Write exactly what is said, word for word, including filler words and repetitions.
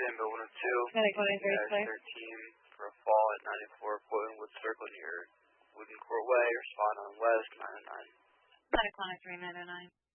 Amber one oh two. Medic one oh three, clear. thirteen for a fall at ninety-four Portland Wood Circle near Wooden Court Way. Respond on West nine oh nine. Medic one oh three, nine oh nine.